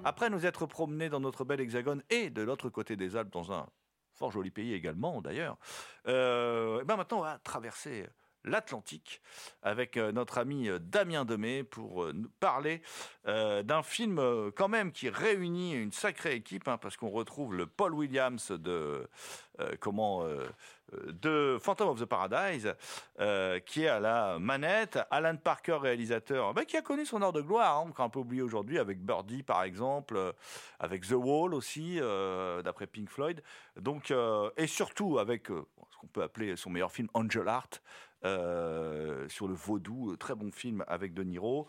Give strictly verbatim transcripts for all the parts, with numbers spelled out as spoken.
Après nous être promenés dans notre bel hexagone et de l'autre côté des Alpes, dans un fort joli pays également d'ailleurs, euh, et ben maintenant on va traverser l'Atlantique avec euh, notre ami euh, Damien Demey pour euh, nous parler euh, d'un film euh, quand même qui réunit une sacrée équipe, hein, parce qu'on retrouve le Paul Williams de euh, comment euh, de Phantom of the Paradise euh, qui est à la manette, Alan Parker réalisateur, bah, qui a connu son heure de gloire, hein, qu'on a un peu oublié aujourd'hui avec Birdie par exemple, euh, avec The Wall aussi euh, d'après Pink Floyd, donc euh, et surtout avec euh, ce qu'on peut appeler son meilleur film, Angel Heart, Euh, sur le vaudou, très bon film avec De Niro.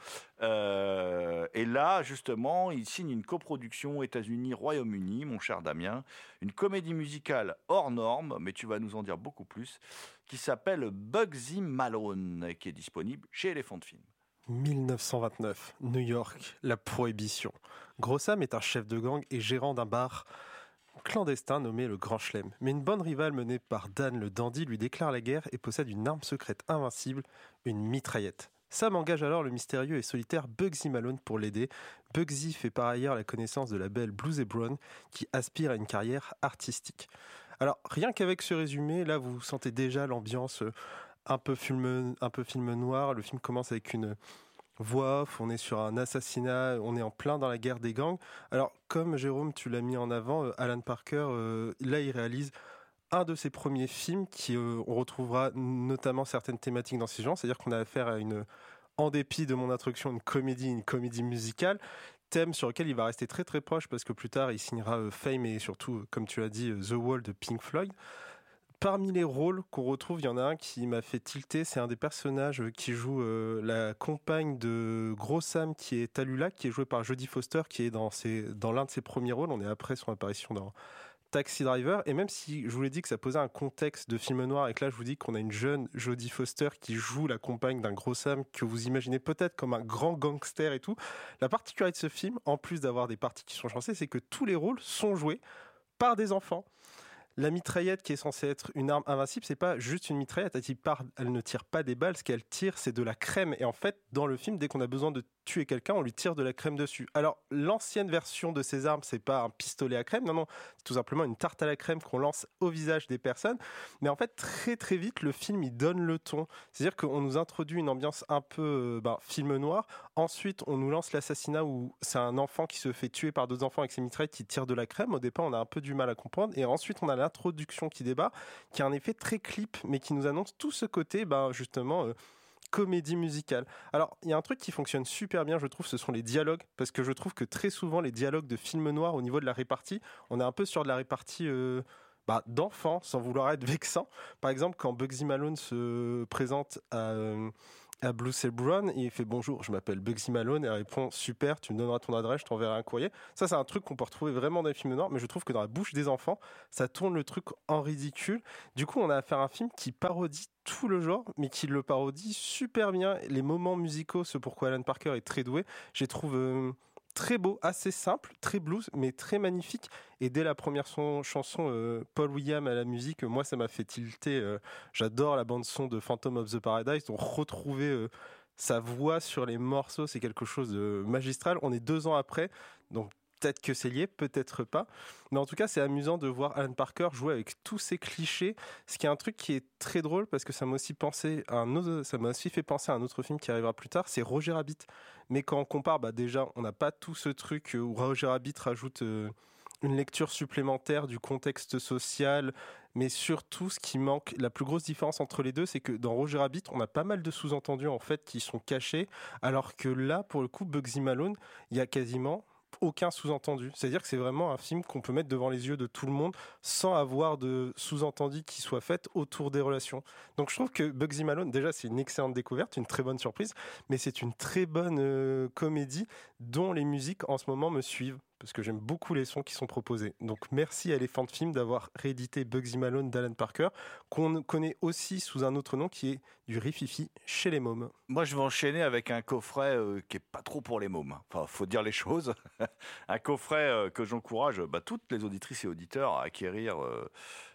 Euh, et là, justement, il signe une coproduction États-Unis-Royaume-Uni, mon cher Damien, une comédie musicale hors norme, mais tu vas nous en dire beaucoup plus, qui s'appelle Bugsy Malone, et qui est disponible chez Elephant Film. dix-neuf cent vingt-neuf, New York, la prohibition. Gros Sam est un chef de gang et gérant d'un bar clandestin nommé le Grand Chelem. Mais une bonne rivale menée par Dan le dandy lui déclare la guerre et possède une arme secrète invincible, une mitraillette. Sam engage alors le mystérieux et solitaire Bugsy Malone pour l'aider. Bugsy fait par ailleurs la connaissance de la belle Bluesy Brown qui aspire à une carrière artistique. Alors rien qu'avec ce résumé, là vous sentez déjà l'ambiance un peu film, un peu film noir. Le film commence avec une voix off, on est sur un assassinat, on est en plein dans la guerre des gangs. Alors, comme Jérôme, tu l'as mis en avant, euh, Alan Parker, euh, là, il réalise un de ses premiers films qui, euh, on retrouvera notamment certaines thématiques dans ces genres, c'est-à-dire qu'on a affaire à une, en dépit de mon introduction, une comédie, une comédie musicale, thème sur lequel il va rester très très proche parce que plus tard, il signera euh, Fame et surtout, euh, comme tu l'as dit, euh, The Wall de Pink Floyd. Parmi les rôles qu'on retrouve, il y en a un qui m'a fait tilter, c'est un des personnages qui joue euh, la compagne de Gros Sam, qui est Tallulah, qui est jouée par Jodie Foster, qui est dans, ses, dans l'un de ses premiers rôles. On est après son apparition dans Taxi Driver. Et même si je vous l'ai dit que ça posait un contexte de film noir, et que là je vous dis qu'on a une jeune Jodie Foster qui joue la compagne d'un Gros Sam que vous imaginez peut-être comme un grand gangster et tout, la particularité de ce film, en plus d'avoir des parties qui sont chancées, c'est que tous les rôles sont joués par des enfants. La mitraillette qui est censée être une arme invincible, c'est pas juste une mitraillette. Elle, part, elle ne tire pas des balles, ce qu'elle tire, c'est de la crème. Et en fait, dans le film, dès qu'on a besoin de tuer quelqu'un, on lui tire de la crème dessus. Alors, l'ancienne version de ces armes, c'est pas un pistolet à crème, non, non, c'est tout simplement une tarte à la crème qu'on lance au visage des personnes. Mais en fait, très très vite, le film, il donne le ton. C'est-à-dire qu'on nous introduit une ambiance un peu ben, film noir. Ensuite, on nous lance l'assassinat où c'est un enfant qui se fait tuer par d'autres enfants avec ses mitraillettes qui tirent de la crème. Au départ, on a un peu du mal à comprendre. Et ensuite, on a l'introduction qui débat, qui a un effet très clip, mais qui nous annonce tout ce côté, ben, justement... Euh, comédie musicale. Alors, il y a un truc qui fonctionne super bien, je trouve, ce sont les dialogues, parce que je trouve que très souvent, les dialogues de films noirs, au niveau de la répartie, on est un peu sur de la répartie euh, bah, d'enfants, sans vouloir être vexant. Par exemple, quand Bugsy Malone se présente à... Euh, à Bluesy Brown, et il fait bonjour, je m'appelle Bugsy Malone, et elle répond super, tu me donneras ton adresse, je t'enverrai un courrier. Ça, c'est un truc qu'on peut retrouver vraiment dans les films noirs, mais je trouve que dans la bouche des enfants, ça tourne le truc en ridicule. Du coup, on a affaire à un film qui parodie tout le genre, mais qui le parodie super bien. Les moments musicaux, ce pourquoi Alan Parker est très doué, je les trouve euh, très beaux, assez simples, très blues, mais très magnifiques. Et dès la première son, chanson, euh, Paul Williams à la musique, moi, ça m'a fait tilter. Euh, j'adore la bande-son de Phantom of the Paradise, donc retrouver euh, sa voix sur les morceaux, c'est quelque chose de magistral. On est deux ans après, donc peut-être que c'est lié, peut-être pas. Mais en tout cas, c'est amusant de voir Alan Parker jouer avec tous ces clichés. Ce qui est un truc qui est très drôle parce que ça m'a aussi pensé à un autre, ça m'a aussi fait penser à un autre film qui arrivera plus tard, c'est Roger Rabbit. Mais quand on compare, bah déjà, on n'a pas tout ce truc où Roger Rabbit rajoute euh, une lecture supplémentaire du contexte social, mais surtout ce qui manque, la plus grosse différence entre les deux, c'est que dans Roger Rabbit, on a pas mal de sous-entendus en fait qui sont cachés, alors que là, pour le coup, Bugsy Malone, il y a quasiment aucun sous-entendu. C'est-à-dire que c'est vraiment un film qu'on peut mettre devant les yeux de tout le monde sans avoir de sous-entendu qui soit fait autour des relations. Donc je trouve que Bugsy Malone, déjà c'est une excellente découverte, une très bonne surprise, mais c'est une très bonne euh, comédie dont les musiques en ce moment me suivent, parce que j'aime beaucoup les sons qui sont proposés. Donc merci à Elephant Film d'avoir réédité Bugsy Malone d'Alan Parker, qu'on connaît aussi sous un autre nom qui est du Rififi chez les mômes. Moi, je vais enchaîner avec un coffret euh, qui est pas trop pour les mômes. Enfin, faut dire les choses. Un coffret euh, que j'encourage bah, toutes les auditrices et auditeurs à acquérir euh,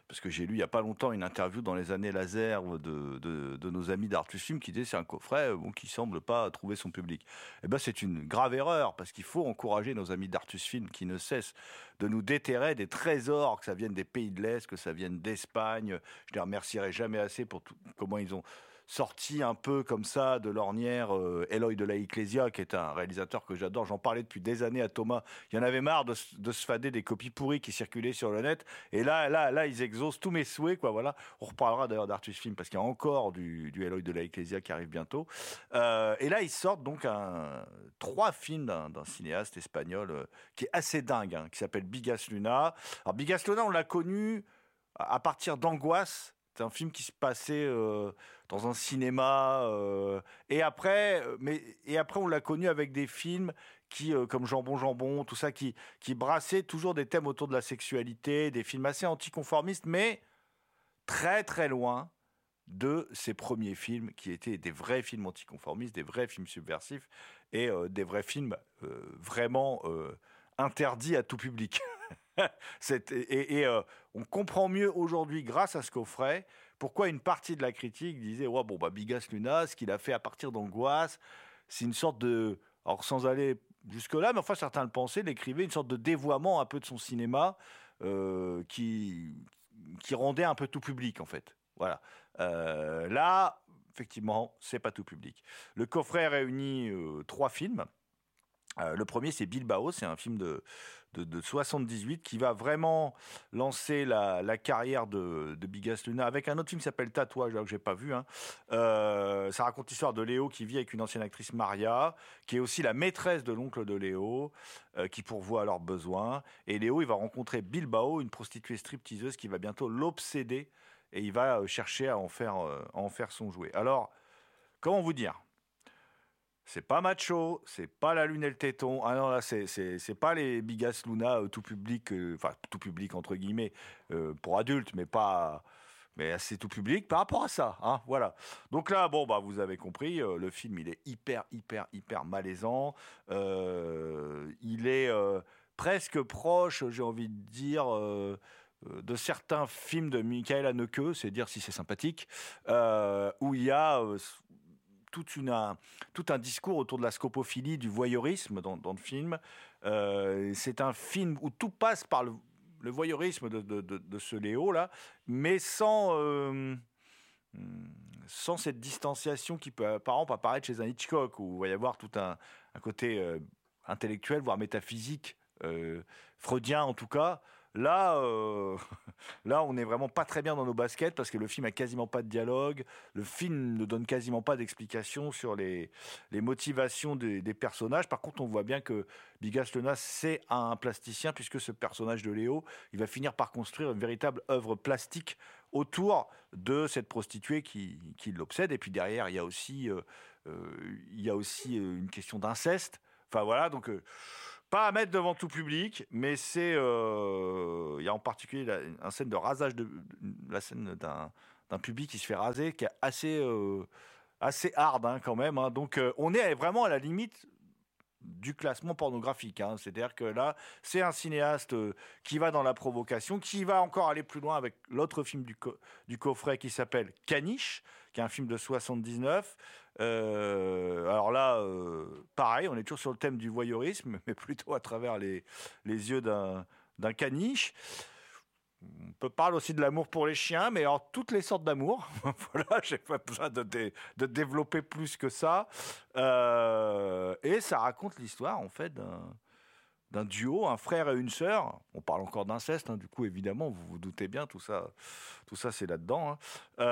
parce que j'ai lu il n'y a pas longtemps une interview dans les années laser de, de, de nos amis d'Artus Film qui disait c'est un coffret bon, qui ne semble pas trouver son public. Eh ben, c'est une grave erreur, parce qu'il faut encourager nos amis d'Artus Film qui ne cessent de nous déterrer des trésors, que ça vienne des pays de l'Est, que ça vienne d'Espagne. Je les remercierai jamais assez pour tout, comment ils ont sorti un peu comme ça de l'ornière euh, Eloy de la Ecclesia, qui est un réalisateur que j'adore. J'en parlais depuis des années à Thomas. Il y en avait marre de, de se fader des copies pourries qui circulaient sur le net. Et là, là, là, ils exaucent tous mes souhaits, quoi. Voilà. On reparlera d'ailleurs d'Artus Film parce qu'il y a encore du, du Eloy de la Ecclesia qui arrive bientôt. Euh, et là, ils sortent donc un, trois films d'un, d'un cinéaste espagnol euh, qui est assez dingue, hein, qui s'appelle Bigas Luna. Alors Bigas Luna, on l'a connu à partir d'Angoisse. C'est un film qui se passait euh, dans un cinéma. Euh, et, après, mais, et après, on l'a connu avec des films qui, euh, comme Jambon, Jambon, tout ça, qui, qui brassaient toujours des thèmes autour de la sexualité, des films assez anticonformistes, mais très, très loin de ses premiers films qui étaient des vrais films anticonformistes, des vrais films subversifs et euh, des vrais films euh, vraiment euh, interdits à tout public. C'est, et et euh, on comprend mieux aujourd'hui, grâce à ce coffret, pourquoi une partie de la critique disait ouais, bon, bah, Bigas Luna, ce qu'il a fait à partir d'Angoisse, c'est une sorte de. Alors, sans aller jusque-là, mais enfin, certains le pensaient, l'écrivaient, une sorte de dévoiement un peu de son cinéma euh, qui, qui rendait un peu tout public, en fait. Voilà. Euh, là, effectivement, c'est pas tout public. Le coffret réunit euh, trois films. Euh, le premier, c'est Bilbao, c'est un film de, de, de soixante-dix-huit qui va vraiment lancer la, la carrière de, de Bigas Luna avec un autre film qui s'appelle Tatouage, que j'ai pas vu. Hein. Euh, ça raconte l'histoire de Léo qui vit avec une ancienne actrice, Maria, qui est aussi la maîtresse de l'oncle de Léo, euh, qui pourvoit à leurs besoins. Et Léo, il va rencontrer Bilbao, une prostituée stripteaseuse qui va bientôt l'obséder et il va chercher à en faire, euh, à en faire son jouet. Alors, comment vous dire ? C'est pas macho, c'est pas la lune et le téton. Ah non, là, c'est, c'est, c'est pas les Bigas Luna euh, tout public, euh, enfin tout public entre guillemets, euh, pour adultes, mais pas. Mais assez tout public par rapport à ça. Hein, voilà. Donc là, bon, bah, vous avez compris, euh, le film, il est hyper, hyper, hyper malaisant. Euh, il est euh, presque proche, j'ai envie de dire. Euh, de certains films de Michael Haneke, c'est dire si c'est sympathique, euh, où il y a euh, toute une, un, tout un discours autour de la scopophilie, du voyeurisme dans, dans le film. Euh, c'est un film où tout passe par le, le voyeurisme de, de, de, de ce Léo-là, mais sans, euh, sans cette distanciation qui peut, par exemple, apparaître chez un Hitchcock, où il va y avoir tout un, un côté euh, intellectuel, voire métaphysique, euh, freudien en tout cas. Là, euh, là, on n'est vraiment pas très bien dans nos baskets parce que le film a quasiment pas de dialogue. Le film ne donne quasiment pas d'explication sur les, les motivations des, des personnages. Par contre, on voit bien que Bigas Luna, c'est un plasticien puisque ce personnage de Léo, il va finir par construire une véritable œuvre plastique autour de cette prostituée qui, qui l'obsède. Et puis derrière, il y a aussi, euh, euh, il y a aussi une question d'inceste. Enfin voilà, donc... Euh, Pas à mettre devant tout public, mais c'est euh, il y a en particulier la, une scène de rasage de la scène d'un, d'un public qui se fait raser, qui est assez euh, assez hard hein, quand même. Hein. Donc euh, on est vraiment à la limite du classement pornographique. Hein. C'est-à-dire que là, c'est un cinéaste euh, qui va dans la provocation, qui va encore aller plus loin avec l'autre film du, co- du coffret qui s'appelle Caniche, qui est un film de soixante-dix-neuf. Euh, alors là, euh, pareil, on est toujours sur le thème du voyeurisme, mais plutôt à travers les, les yeux d'un, d'un caniche. On peut parler aussi de l'amour pour les chiens, mais alors toutes les sortes d'amour. Voilà, j'ai pas besoin de, dé, de développer plus que ça. Euh, et ça raconte l'histoire, en fait, d'un, d'un duo, un frère et une sœur. On parle encore d'inceste, hein, du coup, évidemment, vous vous doutez bien, tout ça, tout ça c'est là-dedans. Hein.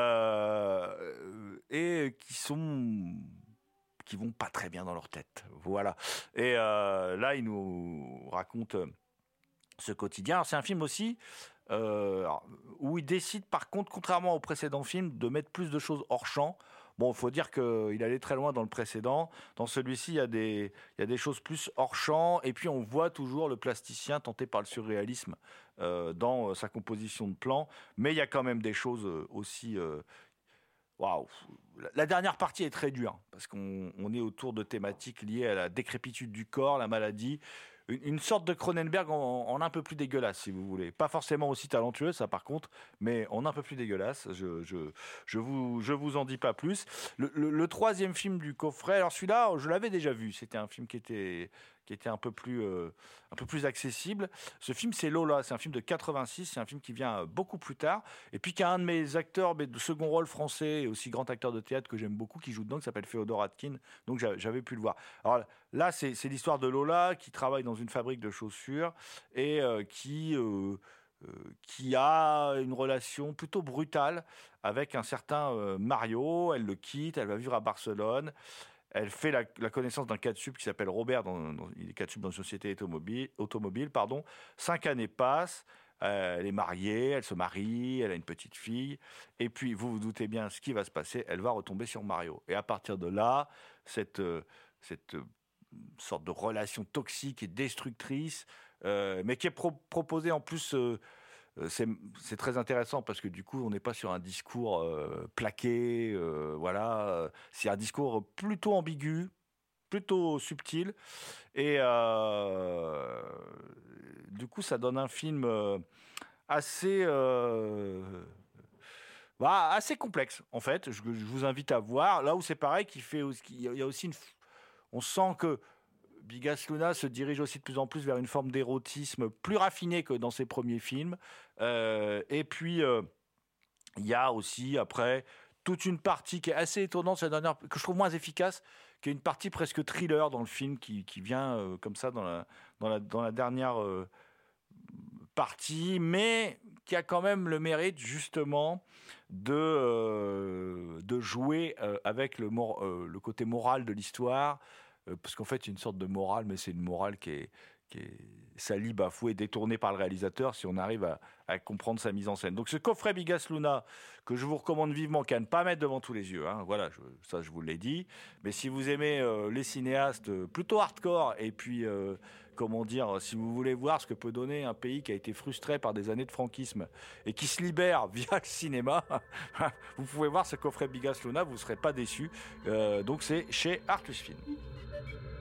Euh, et qui sont... qui vont pas très bien dans leur tête. Voilà. Et euh, là, il nous raconte ce quotidien. Alors, c'est un film aussi... Euh, où il décide par contre, contrairement au précédent film, de mettre plus de choses hors champ. Bon, il faut dire qu'il allait très loin dans le précédent. Dans celui-ci, il y a des, il y a des choses plus hors champ. Et puis, on voit toujours le plasticien tenté par le surréalisme euh, dans sa composition de plans. Mais il y a quand même des choses aussi... Euh, waouh, la dernière partie est très dure parce qu'on on est autour de thématiques liées à la décrépitude du corps, la maladie, une, une sorte de Cronenberg en, en un peu plus dégueulasse, si vous voulez. Pas forcément aussi talentueux, ça par contre, mais en un peu plus dégueulasse. Je, je, je vous, je vous en dis pas plus. Le, le- le troisième film du coffret, alors celui-là, je l'avais déjà vu. C'était un film qui était, qui était un peu plus, euh, un peu plus accessible. Ce film, c'est Lola. C'est un film de quatre-vingt-six. C'est un film qui vient euh, beaucoup plus tard. Et puis, qui a un de mes acteurs mais de second rôle français et aussi grand acteur de théâtre que j'aime beaucoup qui joue dedans, qui s'appelle Féodor Atkin. Donc, j'a- j'avais pu le voir. Alors là, c'est c'est l'histoire de Lola qui travaille dans une fabrique de chaussures et euh, qui, euh, euh, qui a une relation plutôt brutale avec un certain euh, Mario. Elle le quitte, elle va vivre à Barcelone. Elle fait la, la connaissance d'un catsup qui s'appelle Robert, dans, dans- il est catsup dans une société automobile, automobile pardon. Cinq années passent, euh, elle est mariée, elle se marie, elle a une petite fille, et puis vous vous doutez bien ce qui va se passer, elle va retomber sur Mario. Et à partir de là, cette, euh, cette euh, sorte de relation toxique et destructrice, euh, mais qui est pro- proposée en plus... euh, euh, c'est c'est très intéressant parce que du coup, on n'est pas sur un discours euh, plaqué, euh, voilà. euh, C'est un discours plutôt ambigu, plutôt subtil, et euh, du coup, ça donne un film euh, assez, euh, bah, assez complexe en fait. Je, je vous invite à voir. Là où c'est pareil, qu'il fait, aussi- il y a aussi une, f- on sent que Bigas Luna se dirige aussi de plus en plus vers une forme d'érotisme plus raffinée que dans ses premiers films. Euh, et puis, euh, il y a aussi, après, toute une partie qui est assez étonnante, c'est la dernière, que je trouve moins efficace, qui est une partie presque thriller dans le film qui, qui vient euh, comme ça dans la, dans la, dans la dernière euh, partie, mais qui a quand même le mérite justement de, euh, de jouer euh, avec le, mor- euh, le côté moral de l'histoire, euh, parce qu'en fait, il y a une sorte de morale, mais c'est une morale qui est, qui est salie, bafouée, détournée par le réalisateur, si on arrive à, à comprendre sa mise en scène. Donc ce coffret Bigas Luna, que je vous recommande vivement, qu'à ne pas mettre devant tous les yeux, hein, voilà, je- ça je vous l'ai dit, mais si vous aimez euh, les cinéastes euh, plutôt hardcore, et puis... euh, comment dire, si vous voulez voir ce que peut donner un pays qui a été frustré par des années de franquisme et qui se libère via le cinéma, vous pouvez voir ce coffret Bigas Luna, vous ne serez pas déçus. Euh, donc c'est chez Artus Film.